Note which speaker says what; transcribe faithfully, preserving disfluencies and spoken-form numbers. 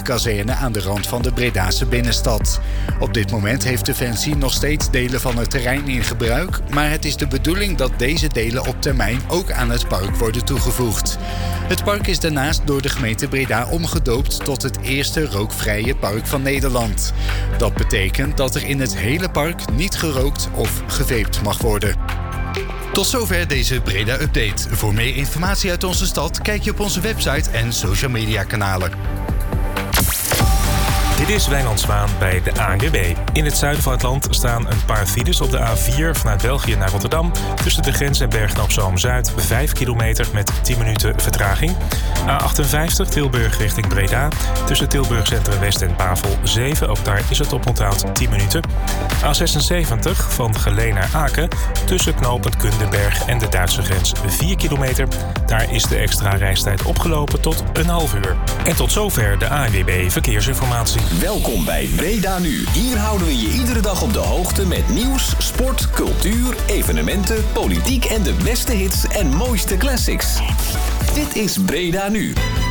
Speaker 1: politiekazerne aan de rand van de Bredase binnenstad. Op dit moment heeft Defensie nog steeds delen van het terrein in gebruik, maar het is de bedoeling dat deze delen op termijn ook aan het park worden toegevoegd. Het park is daarnaast door de gemeente Breda omgedoopt tot het eerste rookvrije park van Nederland. Dat betekent dat er in het hele park niet gerookt of gevaped mag worden. Tot zover deze Breda-update. Voor meer informatie uit onze stad kijk je op onze website en social media kanalen.
Speaker 2: Dit is Wijnand Zwaan bij de A N W B. In het zuiden van het land staan een paar files op de A vier vanuit België naar Rotterdam. Tussen de grens en Bergen op Zoom-Zuid vijf kilometer met tien minuten vertraging. A achtenvijftig Tilburg richting Breda. Tussen Tilburg Centrum West en Bavel zeven. Ook daar is het oponthoud tien minuten. A zesenzeventig van Geleen naar Aken. Tussen knooppunt Kundenberg en de Duitse grens vier kilometer. Daar is de extra reistijd opgelopen tot een half uur. En tot zover de A N W B Verkeersinformatie.
Speaker 3: Welkom bij Breda Nu. Hier houden we je iedere dag op de hoogte met nieuws, sport, cultuur, evenementen, politiek en de beste hits en mooiste classics. Dit is Breda Nu.